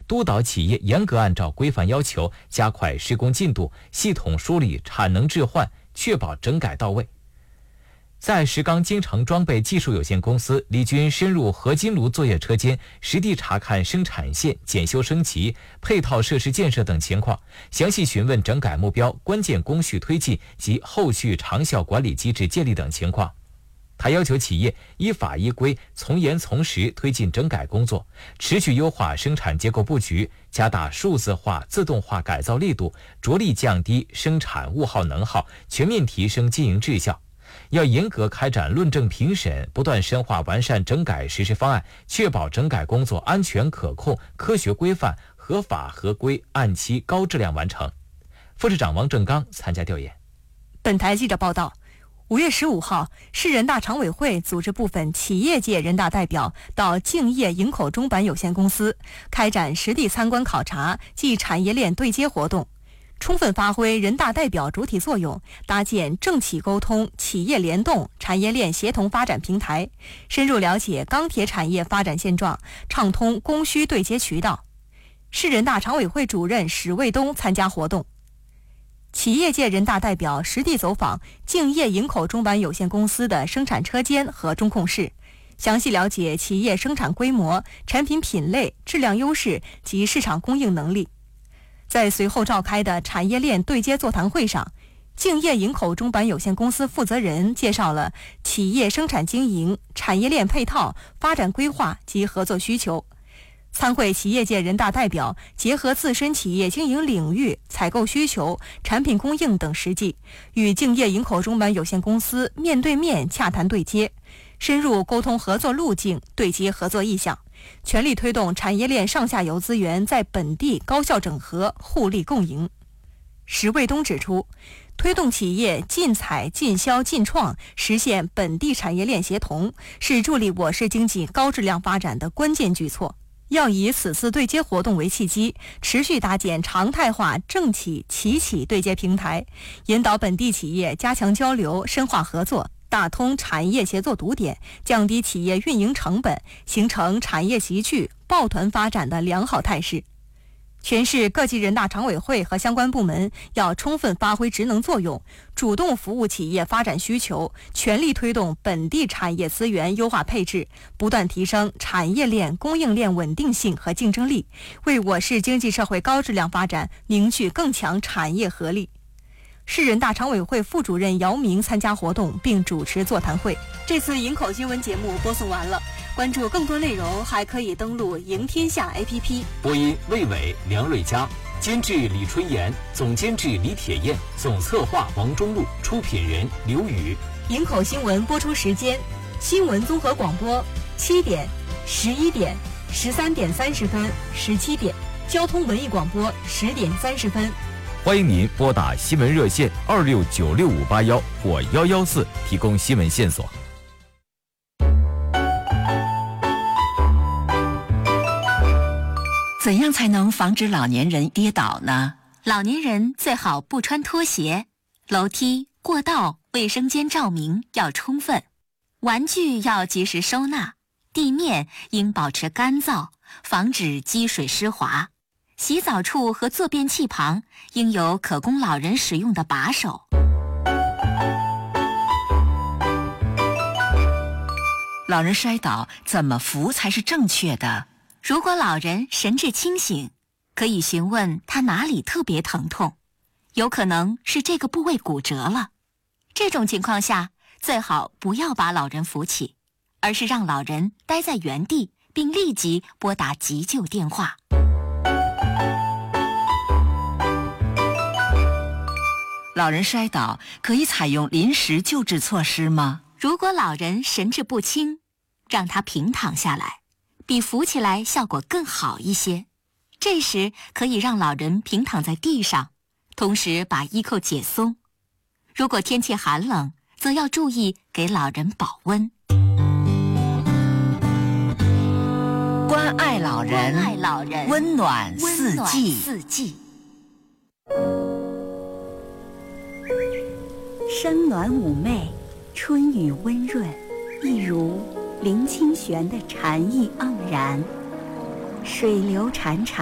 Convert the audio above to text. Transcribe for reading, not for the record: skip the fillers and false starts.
督导企业严格按照规范要求，加快施工进度，系统梳理产能置换，确保整改到位。在石冈京城装备技术有限公司，李军深入合金炉作业车间，实地查看生产线检修升级、配套设施建设等情况，详细询问整改目标、关键工序推进及后续长效管理机制建立等情况。他要求企业依法依规、从严从实推进整改工作，持续优化生产结构布局，加大数字化、自动化改造力度，着力降低生产物耗能耗，全面提升经营质效。要严格开展论证评审，不断深化完善整改实施方案，确保整改工作安全可控、科学规范、合法合规、按期高质量完成。副市长王正刚参加调研。 本台记者报道，5月15号，市人大常委会组织部分企业界人大代表到敬业营口中板有限公司开展实地参观考察暨产业链对接活动，充分发挥人大代表主体作用，搭建政企沟通、企业联动、产业链协同发展平台，深入了解钢铁产业发展现状，畅通供需对接渠道。市人大常委会主任史卫东参加活动。企业界人大代表实地走访敬业营口中板有限公司的生产车间和中控室，详细了解企业生产规模、产品品类、质量优势及市场供应能力。在随后召开的产业链对接座谈会上，敬业营口中板有限公司负责人介绍了企业生产经营、产业链配套、发展规划及合作需求。参会企业界人大代表结合自身企业经营领域、采购需求、产品供应等实际，与敬业营口中板有限公司面对面洽谈对接，深入沟通合作路径，对接合作意向，全力推动产业链上下游资源在本地高效整合、互利共赢。石卫东指出，推动企业进采、进销、进创，实现本地产业链协同，是助力我市经济高质量发展的关键举措。要以此次对接活动为契机，持续搭建常态化政企、企企对接平台，引导本地企业加强交流、深化合作，打通产业协作堵点，降低企业运营成本，形成产业集聚、抱团发展的良好态势。全市各级人大常委会和相关部门要充分发挥职能作用，主动服务企业发展需求，全力推动本地产业资源优化配置，不断提升产业链、供应链稳定性和竞争力，为我市经济社会高质量发展凝聚更强产业合力。市人大常委会副主任姚明参加活动并主持座谈会。这次营口新闻节目播送完了，关注更多内容还可以登录赢天下 APP。 播音魏伟、梁瑞佳，监制李春妍，总监制李铁燕，总策划王中路，出品人刘宇。 营口新闻播出时间：新闻综合广播7点、11点、13点30分、17点；交通文艺广播10点30分。 欢迎您拨打新闻热线26965581或114提供新闻线索。 怎样才能防止老年人跌倒呢？ 老年人最好不穿拖鞋，楼梯、过道、卫生间照明要充分，玩具要及时收纳，地面应保持干燥，防止积水湿滑。洗澡处和坐便器旁应有可供老人使用的把手。 老人摔倒怎么扶才是正确的？ 如果老人神志清醒，可以询问他哪里特别疼痛，有可能是这个部位骨折了。这种情况下，最好不要把老人扶起，而是让老人待在原地，并立即拨打急救电话。 老人摔倒可以采用临时救治措施吗？ 如果老人神志不清，让他平躺下来，比扶起来效果更好一些。这时可以让老人平躺在地上，同时把衣扣解松。如果天气寒冷，则要注意给老人保温。 关爱老人，温暖四季。 山暖妩媚，春雨温润，一如林清玄的禅意盎然，水流潺潺。